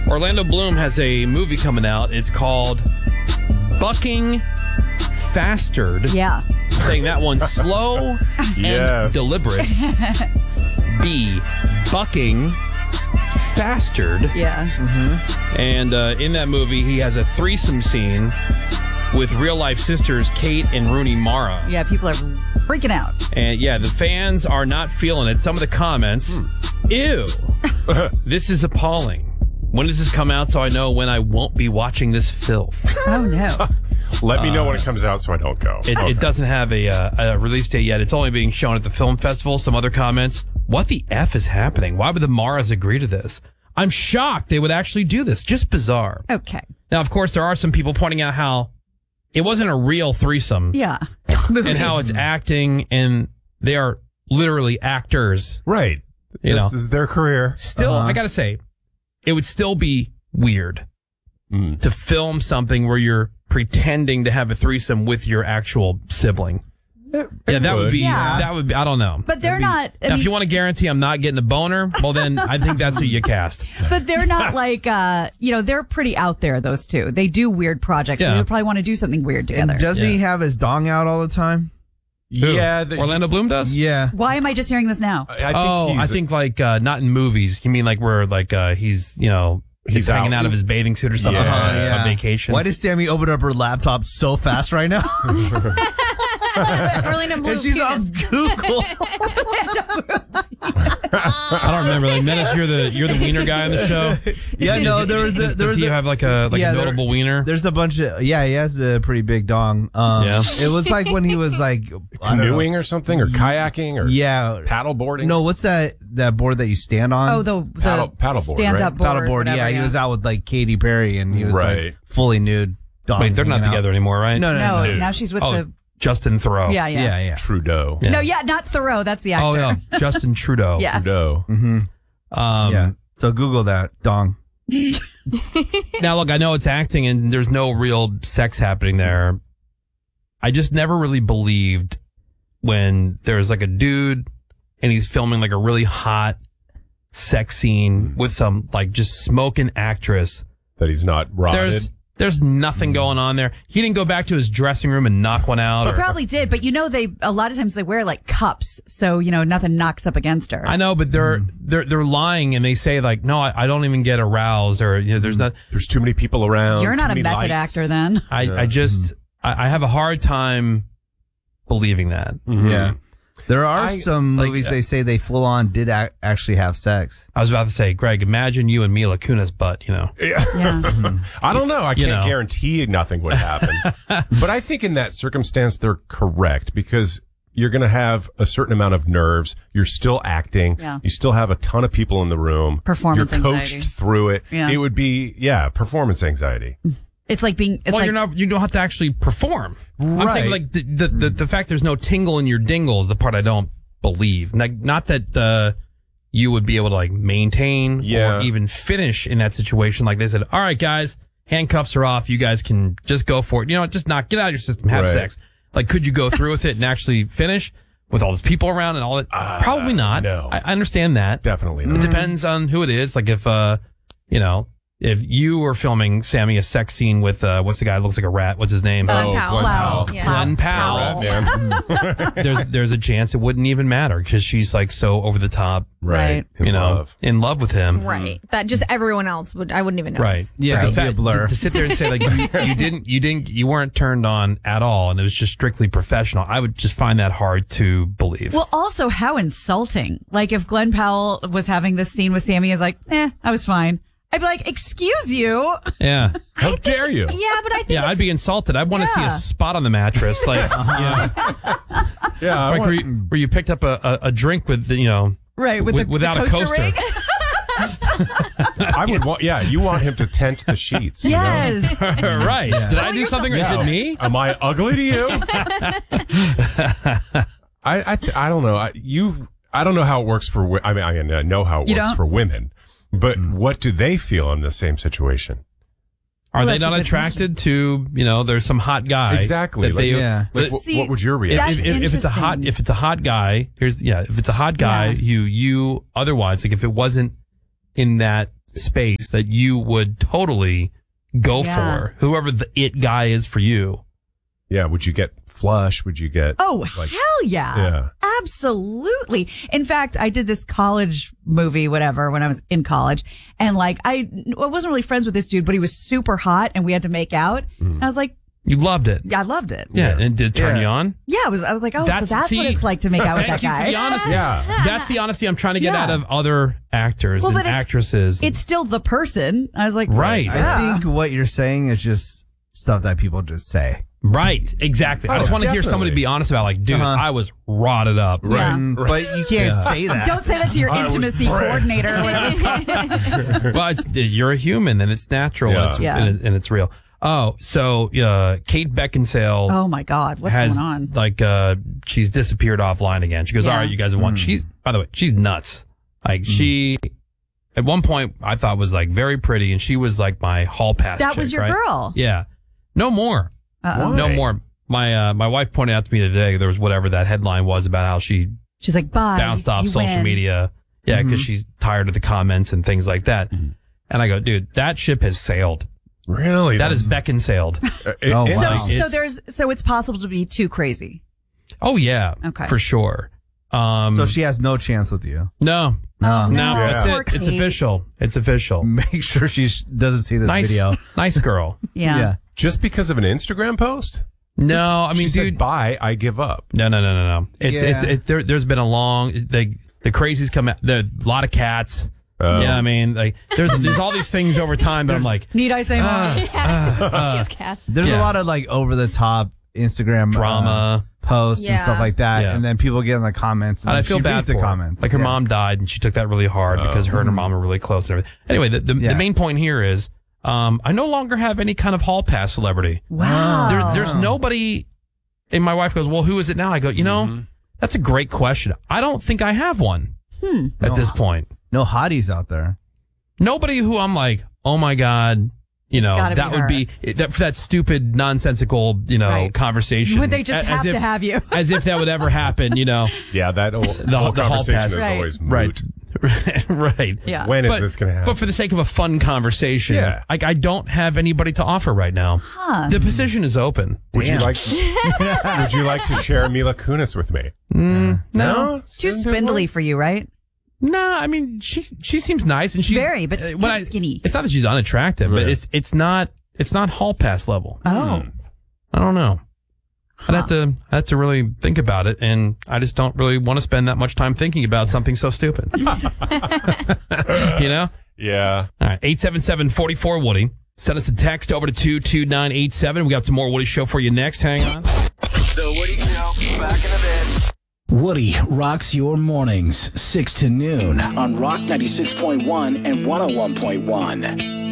Orlando Bloom has a movie coming out. It's called Bucking Fastered. Yeah. Saying that one slow and deliberate. B, Bucking Fastered. Yeah. And in that movie, he has a threesome scene with real-life sisters Kate and Rooney Mara. Yeah, people are freaking out. And yeah, the fans are not feeling it. Some of the comments, ew, this is appalling. When does this come out so I know when I won't be watching this filth? Oh, no. Let me know when it comes out so I don't go. It doesn't have a release date yet. It's only being shown at the film festival. Some other comments, what the F is happening? Why would the Maras agree to this? I'm shocked they would actually do this. Just bizarre. Okay. Now, of course, there are some people pointing out how it wasn't a real threesome. Yeah. And how it's acting, and they are literally actors. Right. This is their career. Still, I gotta say, it would still be weird to film something where you're pretending to have a threesome with your actual sibling. Yeah, that would be, I don't know. But they're not. Now, if you want to guarantee I'm not getting a boner, well, then I think that's who you cast. But they're not like, they're pretty out there, those two. They do weird projects. So they would probably want to do something weird together. And doesn't he have his dong out all the time? Who? Yeah. Orlando Bloom does? Yeah. Why am I just hearing this now? I think like not in movies. You mean like where like he's hanging out of his bathing suit or something on vacation. Why does Sammy open up her laptop so fast right now? Orlando Bloom. And she's on Google. I don't remember. Like, Menace, you're the wiener guy on the show. Yeah, no, does he have like a notable wiener? There's a bunch of he has a pretty big dong. It was like when he was like canoeing or something, or kayaking, or paddle boarding. No, what's that board that you stand on? Oh, the paddle board, stand-up board. Paddle board. Whatever, he was out with like Katy Perry, and he was like fully nude. Wait, they're not together anymore, right? No. Now she's with the Justin Thoreau. Yeah. Trudeau. No, not Thoreau. That's the actor. Oh, yeah. Justin Trudeau. Yeah. Trudeau. Mm-hmm. So Google that dong. Now, look, I know it's acting and there's no real sex happening there. I just never really believed when there's like a dude and he's filming like a really hot sex scene with some like just smoking actress. That he's not rotted. There's nothing going on there. He didn't go back to his dressing room and knock one out. He probably did, but a lot of times they wear like cups, so nothing knocks up against her. I know, but they're lying and they say like, no, I don't even get aroused, or there's too many people around. You're not a method actor then. I have a hard time believing that. Mm-hmm. Yeah. There are some movies they say they full on did actually have sex. I was about to say, Greg, imagine you and Mila Kunis butt, Yeah. I don't know. I can't guarantee nothing would happen. But I think in that circumstance, they're correct, because you're going to have a certain amount of nerves. You're still acting. Yeah. You still have a ton of people in the room. Performance anxiety. You're coached through it. Yeah. It would be, performance anxiety. It's like being. You don't have to actually perform. Right. I'm saying like the fact there's no tingle in your dingle is the part I don't believe. Like, not that you would be able to like maintain or even finish in that situation. Like they said, all right, guys, handcuffs are off. You guys can just go for it. Just get out of your system, have sex. Like, could you go through with it and actually finish with all these people around and all that? Probably not. No. I understand that. Definitely not. It depends on who it is. Like if you were filming, Sammy, a sex scene with, what's the guy that looks like a rat? What's his name? Glenn Powell. Yeah. Glenn Powell. There's a chance it wouldn't even matter because she's like so over the top. Right. In love with him. Right. That just everyone else I wouldn't even notice. Right. Yeah. Right. Be a blur. To sit there and say like, you weren't turned on at all and it was just strictly professional. I would just find that hard to believe. Well, also how insulting. Like if Glenn Powell was having this scene with Sammy, is like, I was fine. I'd be like, excuse you. Yeah. How dare you? Yeah, but I think I'd be insulted. I'd want to see a spot on the mattress. Like, where you picked up a drink with, right, without the a coaster. I would want, you want him to tent the sheets. Yes. Right. Yeah. Did I do something or is it me? Am I ugly to you? I don't know. I don't know how it works for, I know how it works for women. But what do they feel in the same situation? Are they not attracted to, there's some hot guy? Exactly. What would your reaction? If it's a hot guy, if it's a hot guy, you otherwise, like if it wasn't in that space that you would totally go for? Whoever the it guy is for you. Yeah. Would you get flush? Would you get? Oh, hell yeah. Yeah. Absolutely. In fact, I did this college movie, whatever, when I was in college. And like, I wasn't really friends with this dude, but he was super hot and we had to make out. And I was like, you loved it. yeah, I loved it. Yeah. And did it turn you on? Yeah, I was like, oh, that's what it's like to make out with that Thank you guy. for the honesty. Yeah. That's the honesty I'm trying to get out of other actors and but actresses. It's still the person. I was like, Right. I think what you're saying is just stuff that people just say. Right, exactly. I just want to hear somebody be honest about, like, dude, I was rotted up. Yeah. But you can't say that. Don't say that to your intimacy coordinator. Well, you're a human, and it's natural, and it's real. Oh, so Kate Beckinsale. Oh my God, what's going on? Like, she's disappeared offline again. She goes, all right, you guys want. She's, by the way, she's nuts. Like she, at one point, I thought was like very pretty, and she was like my hall pass. That chick, was your right? girl. Yeah, no more. No more. My wife pointed out to me today there was whatever that headline was about how she's like, bye. bounced off social media. Yeah, because she's tired of the comments and things like that. And I go, dude, that ship has sailed. Really? That is Beckinsale. So it's possible to be too crazy. Oh yeah, for sure. So she has no chance with you. No, that's Poor it. It's Kate. official. It's official. Make sure she doesn't see this video. Nice girl. Yeah. Just because of an Instagram post? No, I mean, she dude, said, bye, I give up. No. It's there's been a long the crazies come out. There a lot of cats. Yeah, I mean, like there's all these things over time, but I'm like, need I say more? She has cats. There's a lot of like over the top Instagram drama posts and stuff like that, and then people get in the comments. And I feel bad for the her. comments. Like her mom died, and she took that really hard because her and her mom are really close and everything. Anyway, the main point here is, I no longer have any kind of hall pass celebrity. Wow. There's nobody. And my wife goes, well, who is it now? I go, that's a great question. I don't think I have one at this point. No hotties out there. Nobody who I'm like, oh my God, that would be that stupid nonsensical, conversation. Would they just have to have you? As if that would ever happen, Yeah, that whole conversation is always moot. Right. Yeah. When is this going to happen? But for the sake of a fun conversation, I don't have anybody to offer right now. The position is open. Would you like to share Mila Kunis with me? No? Too spindly for you, right? No, I mean she seems nice and she's very, but skinny. It's not that she's unattractive, but it's not hall pass level. Oh, I don't know. I'd have to really think about it, and I just don't really want to spend that much time thinking about something so stupid. Yeah. All right, 877-44-WOODY. Send us a text over to 22987. We got some more Woody Show for you next. Hang on. The Woody Show, back in a bit. Woody rocks your mornings, 6 to noon on Rock 96.1 and 101.1.